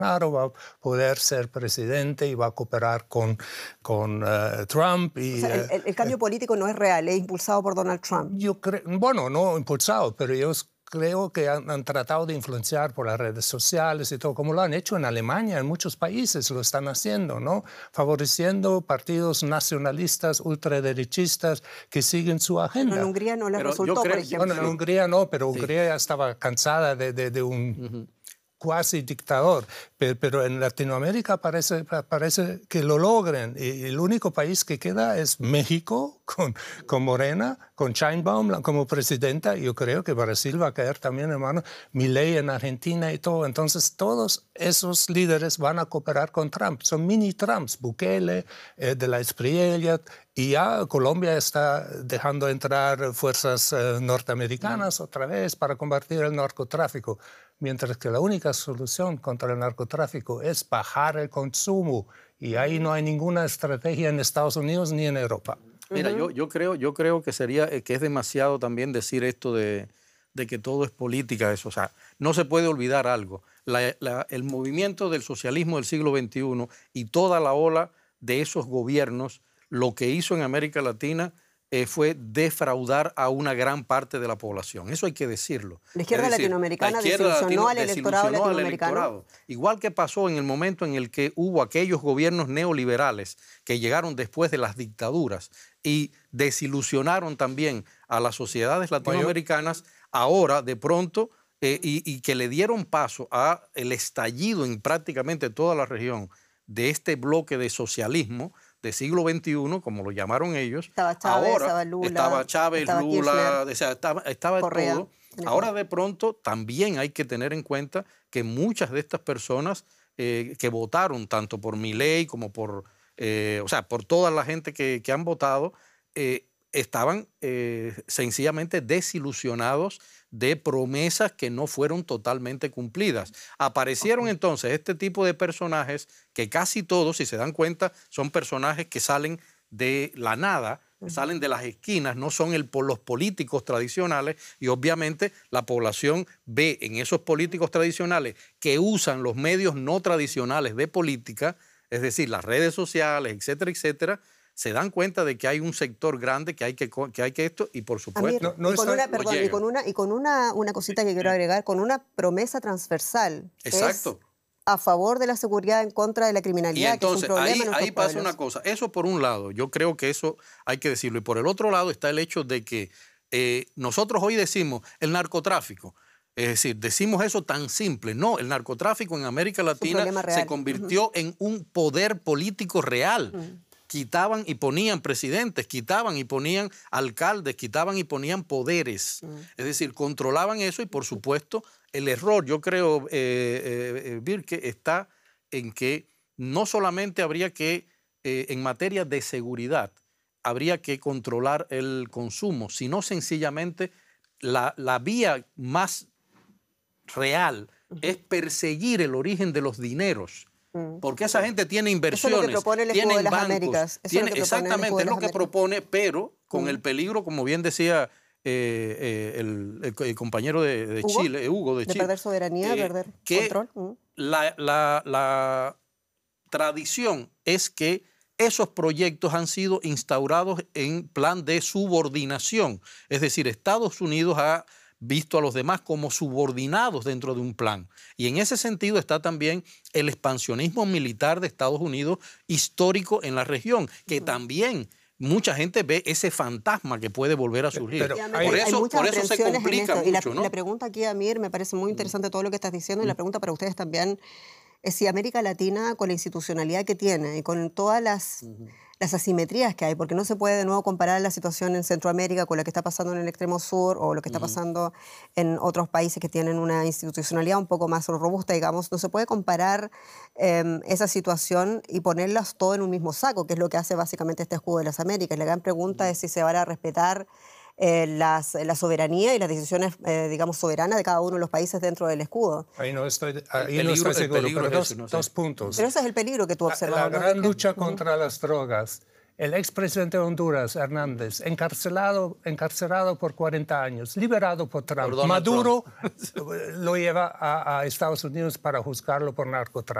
Bolsonaro va a poder ser presidente y va a cooperar con Trump. Y, o sea, el cambio político no es real, es impulsado por Donald Trump. Yo creo, bueno, no impulsado, pero ellos creo que han tratado de influenciar por las redes sociales y todo, como lo han hecho en Alemania, en muchos países lo están haciendo, ¿no? Favoreciendo partidos nacionalistas, ultraderechistas que siguen su agenda. Pero en Hungría no les resultó, por ejemplo. Bueno, en Hungría no, pero Hungría ya estaba cansada de un cuasi dictador, pero en Latinoamérica parece que lo logren. Y el único país que queda es México, con Morena, con Sheinbaum como presidenta. Yo creo que Brasil va a caer también, hermano. Milei en Argentina y todo. Entonces, todos esos líderes van a cooperar con Trump. Son mini Trumps, Bukele, de la Espriella. Y ya Colombia está dejando entrar fuerzas norteamericanas otra vez para combatir el narcotráfico. Mientras que la única solución contra el narcotráfico es bajar el consumo. Y ahí no hay ninguna estrategia en Estados Unidos ni en Europa. Mira, yo creo que que es demasiado también decir esto de que todo es política. Eso. O sea, no se puede olvidar algo. El movimiento del socialismo del siglo XXI y toda la ola de esos gobiernos, lo que hizo en América Latina fue defraudar a una gran parte de la población. Eso hay que decirlo. La izquierda latinoamericana desilusionó al electorado latinoamericano. Igual que pasó en el momento en el que hubo aquellos gobiernos neoliberales que llegaron después de las dictaduras y desilusionaron también a las sociedades latinoamericanas, ahora de pronto, y que le dieron paso al estallido en prácticamente toda la región de este bloque de socialismo de siglo XXI, como lo llamaron ellos. Estaba Chávez, ahora, estaba Lula. Estaba Chávez, estaba Lula, Kirchner, o sea, estaba Correa, todo. Ahora de pronto también hay que tener en cuenta que muchas de estas personas que votaron tanto por Milei como por toda la gente que han votado, estaban sencillamente desilusionados de promesas que no fueron totalmente cumplidas. Aparecieron entonces este tipo de personajes que casi todos, si se dan cuenta, son personajes que salen de la nada, salen de las esquinas, no son los políticos tradicionales, y obviamente la población ve en esos políticos tradicionales que usan los medios no tradicionales de política, es decir, las redes sociales, etcétera, etcétera, se dan cuenta de que hay un sector grande que hay que esto, y por supuesto... Y con una cosita que quiero agregar, con una promesa transversal. Exacto. A favor de la seguridad, en contra de la criminalidad. Y entonces, que es un problema ahí pasa una cosa. Eso por un lado, yo creo que eso hay que decirlo. Y por el otro lado está el hecho de que nosotros hoy decimos el narcotráfico. Es decir, decimos eso tan simple. No, el narcotráfico en América Latina se convirtió en un poder político real. Quitaban y ponían presidentes, quitaban y ponían alcaldes, quitaban y ponían poderes. Es decir, controlaban eso y, por supuesto, el error, yo creo, Birke, está en que no solamente habría que, en materia de seguridad, habría que controlar el consumo, sino sencillamente la vía más real es perseguir el origen de los dineros. Porque esa gente tiene inversiones, eso es lo que propone el tienen de las bancos, Américas. Exactamente, es lo que propone, pero con el peligro, como bien decía el compañero de Chile, Hugo de Chile. De perder soberanía, perder control. La tradición es que esos proyectos han sido instaurados en plan de subordinación. Es decir, Estados Unidos ha visto a los demás como subordinados dentro de un plan. Y en ese sentido está también el expansionismo militar de Estados Unidos histórico en la región, que también mucha gente ve ese fantasma que puede volver a surgir. Por eso se complica mucho, ¿no? La pregunta aquí, Amir, me parece muy interesante todo lo que estás diciendo, y la pregunta para ustedes también es si América Latina, con la institucionalidad que tiene y con todas las asimetrías que hay, porque no se puede de nuevo comparar la situación en Centroamérica con la que está pasando en el extremo sur o lo que está pasando en otros países que tienen una institucionalidad un poco más robusta, digamos. No se puede comparar esa situación y ponerlas todo en un mismo saco, que es lo que hace básicamente este escudo de las Américas. La gran pregunta es si se van a respetar la soberanía y las decisiones, digamos, soberanas de cada uno de los países dentro del escudo. Ahí no estoy seguro, pero dos puntos. Pero ese es el peligro que tú observas. La gran lucha contra las drogas El expresidente de Honduras, Hernández, encarcelado por 40 años, liberado por Trump. Maduro lo lleva a Estados Unidos para juzgarlo por narcotráfico.